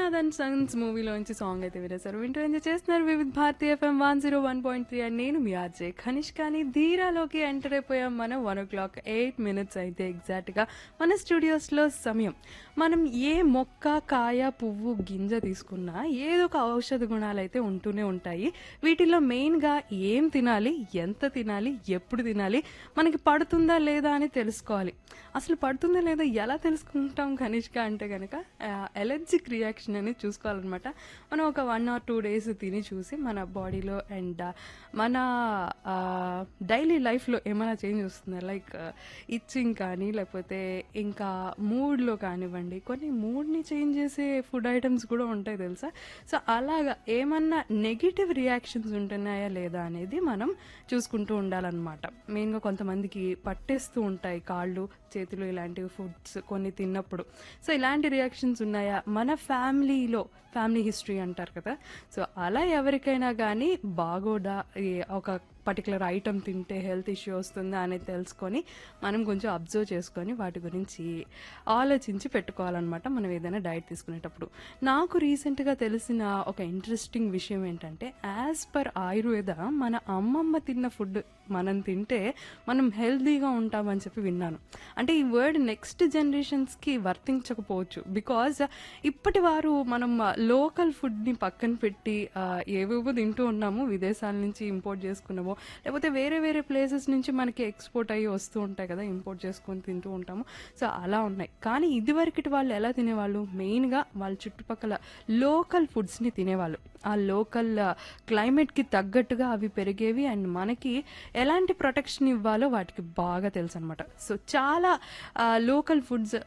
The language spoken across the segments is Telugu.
శ్రీనాథ్ అండ్ సన్స్ మూవీలోంచి సాంగ్ అయితే వినేశారు. వింటూ ఎంజాయ్ చేస్తున్నారు వివిధ్ భారతి ఎఫ్ఎం 101.3 అండ్ నేను మీ ఆర్జే కనిష్కాని. ధీరాలోకి ఎంటర్ అయిపోయాం మనం. 1:08 అయితే ఎగ్జాక్ట్గా మన స్టూడియోస్లో సమయం. మనం ఏ మొక్క, కాయ, పువ్వు, గింజ తీసుకున్నా ఏదో ఒక ఔషధ గుణాలు అయితే ఉంటూనే ఉంటాయి. వీటిలో మెయిన్గా ఏం తినాలి, ఎంత తినాలి, ఎప్పుడు తినాలి, మనకి పడుతుందా లేదా అని తెలుసుకోవాలి. అసలు పడుతుందా లేదా ఎలా తెలుసుకుంటాం కనిష్క అంటే కనుక ఎలర్జిక్ రియాక్షన్ అనేది చూసుకోవాలన్నమాట. మనం ఒక 1 or 2 days తిని చూసి మన బాడీలో అండ్ మన డైలీ లైఫ్లో ఏమైనా చేంజ్ వస్తుందా, లైక్ ఇచ్చింగ్ కానీ లేకపోతే ఇంకా మూడ్లో కానివ్వండి, కొన్ని మూడ్ని చేంజ్ చేసే ఫుడ్ ఐటమ్స్ కూడా ఉంటాయి తెలుసా. సో అలాగా ఏమన్నా నెగిటివ్ రియాక్షన్స్ ఉంటున్నాయా లేదా అనేది మనం చూసుకుంటూ ఉండాలన్నమాట. మెయిన్గా కొంతమందికి పట్టేస్తూ ఉంటాయి కాళ్ళు, చేతులు, ఇలాంటివి ఫుడ్స్ కొన్ని తిన్నప్పుడు. సో ఇలాంటి రియాక్షన్స్ ఉన్నాయా, మన ఫ్యామిలీ హిస్టరీ అంటారు కదా. సో అలా ఎవరికైనా కానీ బాగోదా, ఒక పర్టికులర్ ఐటమ్ తింటే హెల్త్ ఇష్యూ వస్తుందా అనేది తెలుసుకొని మనం కొంచెం అబ్జర్వ్ చేసుకొని వాటి గురించి ఆలోచించి పెట్టుకోవాలన్నమాట మనం ఏదైనా డైట్ తీసుకునేటప్పుడు. నాకు రీసెంట్గా తెలిసిన ఒక ఇంట్రెస్టింగ్ విషయం ఏంటంటే, యాజ్ పర్ ఆయుర్వేద మన అమ్మమ్మ తిన్న ఫుడ్ మనం తింటే మనం హెల్తీగా ఉంటామని చెప్పి విన్నాను. అంటే ఈ వర్డ్ నెక్స్ట్ జనరేషన్స్కి వర్తించకపోవచ్చు, బికాజ్ ఇప్పటి వారు మనం లోకల్ ఫుడ్ని పక్కన పెట్టి ఏవేవో తింటూ ఉన్నాము, విదేశాల నుంచి ఇంపోర్ట్ చేసుకున్నామో లేకపోతే వేరే వేరే ప్లేసెస్ నుంచి మనకి ఎక్స్పోర్ట్ అయ్యి వస్తూ ఉంటాయి కదా, ఇంపోర్ట్ చేసుకొని తింటూ ఉంటాము. సో అలా ఉన్నాయి. కానీ ఇదివరకటి వాళ్ళు ఎలా తినేవాళ్ళు, మెయిన్గా వాళ్ళ చుట్టుపక్కల లోకల్ ఫుడ్స్ని తినేవాళ్ళు. ఆ లోకల్ క్లైమేట్కి తగ్గట్టుగా అవి పెరిగేవి అండ్ మనకి ఎలాంటి ప్రొటెక్షన్ ఇవ్వాలో వాటికి బాగా తెలుసు అనమాట. సో చాలా లోకల్ ఫుడ్స్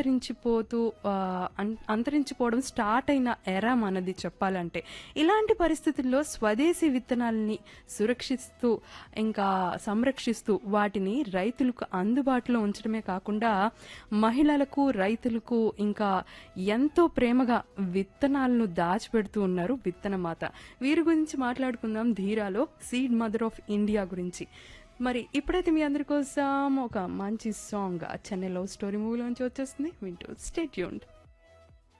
అంతరించిపోవడం స్టార్ట్ అయిన ఎరా మనది చెప్పాలంటే. ఇలాంటి పరిస్థితుల్లో స్వదేశీ విత్తనాలని ఇంకా సంరక్షిస్తూ వాటిని రైతులకు అందుబాటులో ఉంచడమే కాకుండా మహిళలకు, రైతులకు ఇంకా ఎంతో ప్రేమగా విత్తనాలను దాచిపెడుతూ ఉన్నారు విత్తనమాత. వీరి గురించి మాట్లాడుకుందాం ధీరాలో, సీడ్ మదర్ ఆఫ్ ఇండియా గురించి. మరి ఇప్పుడైతే మీ అందరి కోసం ఒక మంచి సాంగ్ చెన్నై లవ్ స్టోరీ మూవీలోంచి వచ్చేస్తుంది, వింటూ స్టే ట్యూన్డ్.